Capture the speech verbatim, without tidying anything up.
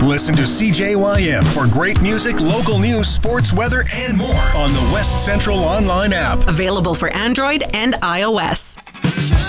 Listen to C J Y M for great music, local news, sports, weather, and more on the West Central Online app. Available for Android and iOS.